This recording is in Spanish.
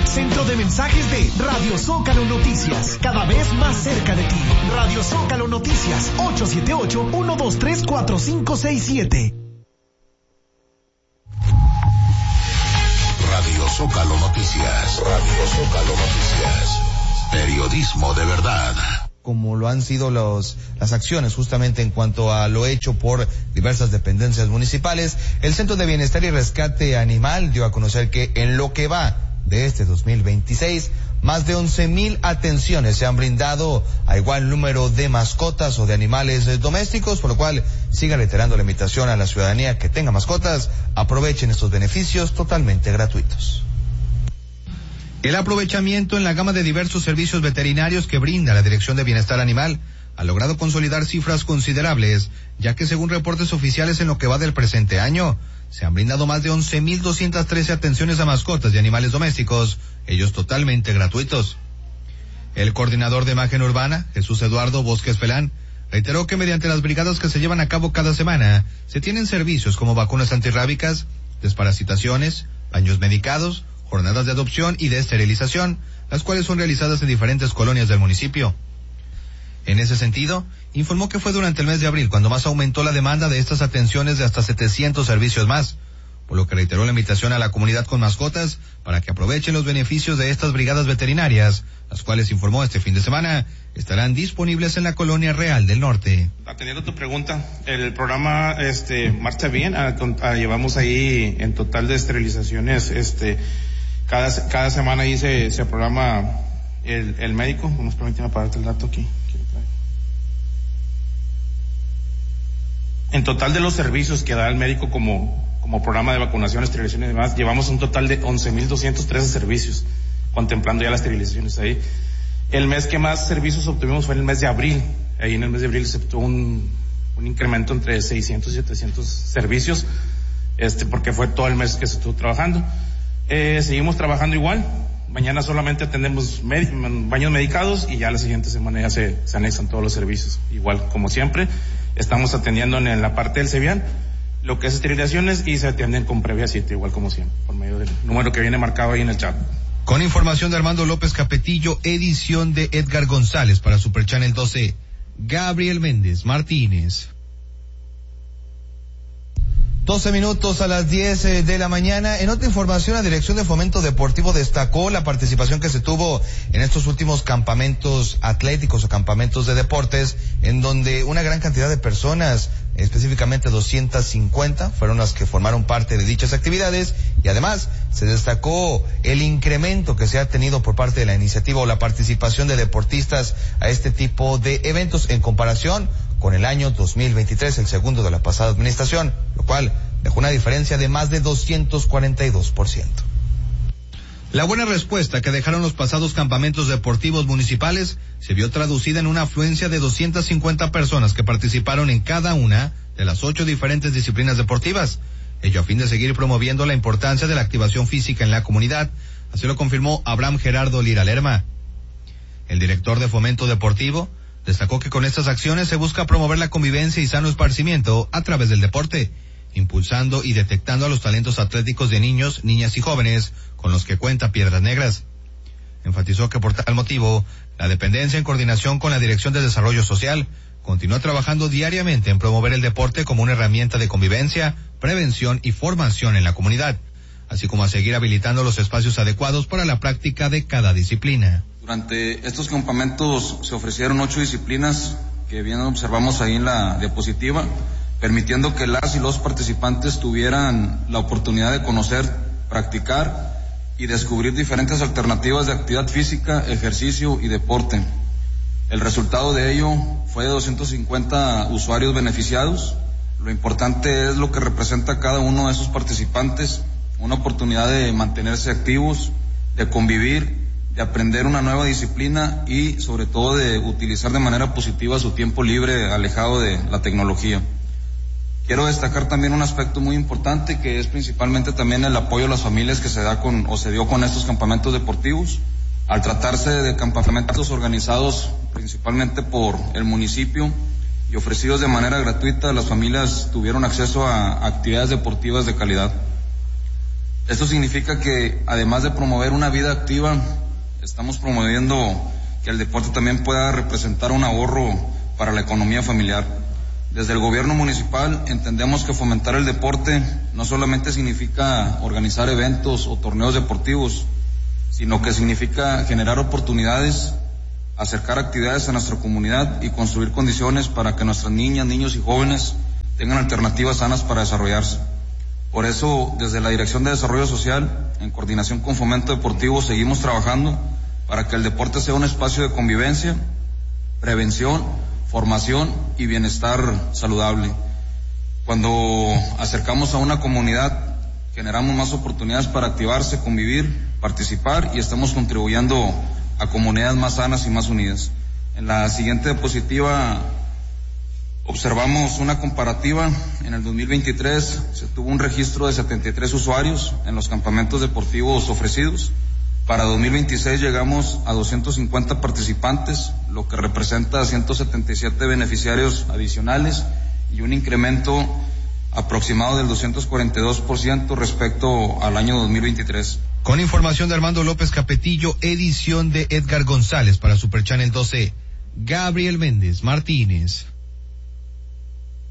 Centro de mensajes de Radio Zócalo Noticias, cada vez más cerca de ti. Radio Zócalo Noticias, 878-123-4567. Radio Zócalo Noticias. Radio Zócalo Noticias. Periodismo de verdad. Como lo han sido las acciones justamente en cuanto a lo hecho por diversas dependencias municipales, el Centro de Bienestar y Rescate Animal dio a conocer que en lo que va de este 2026, más de 11,000 atenciones se han brindado a igual número de mascotas o de animales domésticos, por lo cual siga reiterando la invitación a la ciudadanía que tenga mascotas, aprovechen estos beneficios totalmente gratuitos. El aprovechamiento en la gama de diversos servicios veterinarios que brinda la Dirección de Bienestar Animal ha logrado consolidar cifras considerables, ya que según reportes oficiales en lo que va del presente año, se han brindado más de 11,213 atenciones a mascotas y animales domésticos, ellos totalmente gratuitos. El coordinador de imagen urbana, Jesús Eduardo Bosques Pelán, reiteró que mediante las brigadas que se llevan a cabo cada semana, se tienen servicios como vacunas antirrábicas, desparasitaciones, baños medicados, jornadas de adopción y de esterilización, las cuales son realizadas en diferentes colonias del municipio. En ese sentido, informó que fue durante el mes de abril cuando más aumentó la demanda de estas atenciones de hasta 700 servicios más, por lo que reiteró la invitación a la comunidad con mascotas para que aprovechen los beneficios de estas brigadas veterinarias, las cuales informó este fin de semana estarán disponibles en la Colonia Real del Norte. Atendiendo tu pregunta, el programa marcha bien, llevamos ahí en total de esterilizaciones, cada semana ahí se programa el médico. Nos permiten apagarte el dato aquí. En total de los servicios que da el médico como programa de vacunación, esterilización y demás, llevamos un total de 11,213 servicios, contemplando ya las esterilizaciones ahí. El mes que más servicios obtuvimos fue en el mes de abril. Ahí en el mes de abril se obtuvo un incremento entre 600 y 700 servicios, porque fue todo el mes que se estuvo trabajando. Seguimos trabajando igual. Mañana solamente atendemos baños medicados y ya la siguiente semana ya se anexan todos los servicios. Igual, como siempre, estamos atendiendo en la parte del CEBIAN lo que es esterilizaciones y se atienden con previa cita, igual como siempre, por medio del número que viene marcado ahí en el chat. Con información de Armando López Capetillo, edición de Edgar González para Super Channel 12, Gabriel Méndez Martínez. 12 minutos a las 10 de la mañana. En otra información, la Dirección de Fomento Deportivo destacó la participación que se tuvo en estos últimos campamentos atléticos o campamentos de deportes, en donde una gran cantidad de personas, específicamente 250, fueron las que formaron parte de dichas actividades, y además se destacó el incremento que se ha tenido por parte de la iniciativa o la participación de deportistas a este tipo de eventos en comparación con el año 2023, el segundo de la pasada administración, lo cual dejó una diferencia de más de 242%. La buena respuesta que dejaron los pasados campamentos deportivos municipales se vio traducida en una afluencia de 250 personas que participaron en cada una de las 8 diferentes disciplinas deportivas, ello a fin de seguir promoviendo la importancia de la activación física en la comunidad, así lo confirmó Abraham Gerardo Lira Lerma. El director de Fomento Deportivo destacó que con estas acciones se busca promover la convivencia y sano esparcimiento a través del deporte, impulsando y detectando a los talentos atléticos de niños, niñas y jóvenes con los que cuenta Piedras Negras. Enfatizó que por tal motivo, la dependencia en coordinación con la Dirección de Desarrollo Social continúa trabajando diariamente en promover el deporte como una herramienta de convivencia, prevención y formación en la comunidad, así como a seguir habilitando los espacios adecuados para la práctica de cada disciplina. Durante estos campamentos se ofrecieron 8 disciplinas que bien observamos ahí en la diapositiva, permitiendo que las y los participantes tuvieran la oportunidad de conocer, practicar y descubrir diferentes alternativas de actividad física, ejercicio y deporte. El resultado de ello fue de 250 usuarios beneficiados. Lo importante es lo que representa cada uno de esos participantes, una oportunidad de mantenerse activos, de convivir, de aprender una nueva disciplina y sobre todo de utilizar de manera positiva su tiempo libre alejado de la tecnología. Quiero destacar también un aspecto muy importante que es principalmente también el apoyo a las familias que se dio con estos campamentos deportivos. Al tratarse de campamentos organizados principalmente por el municipio y ofrecidos de manera gratuita, las familias tuvieron acceso a actividades deportivas de calidad. Esto significa que, además de promover una vida activa, estamos promoviendo que el deporte también pueda representar un ahorro para la economía familiar. Desde el gobierno municipal entendemos que fomentar el deporte no solamente significa organizar eventos o torneos deportivos, sino que significa generar oportunidades, acercar actividades a nuestra comunidad y construir condiciones para que nuestras niñas, niños y jóvenes tengan alternativas sanas para desarrollarse. Por eso, desde la Dirección de Desarrollo Social, en coordinación con Fomento Deportivo, seguimos trabajando para que el deporte sea un espacio de convivencia, prevención, formación y bienestar saludable. Cuando acercamos a una comunidad, generamos más oportunidades para activarse, convivir, participar y estamos contribuyendo a comunidades más sanas y más unidas. En la siguiente diapositiva observamos una comparativa. En el 2023 se tuvo un registro de 73 usuarios en los campamentos deportivos ofrecidos. Para 2026 llegamos a 250 participantes, lo que representa 177 beneficiarios adicionales y un incremento aproximado del 242% respecto al año 2023. Con información de Armando López Capetillo, edición de Edgar González para Super Channel 12, Gabriel Méndez Martínez.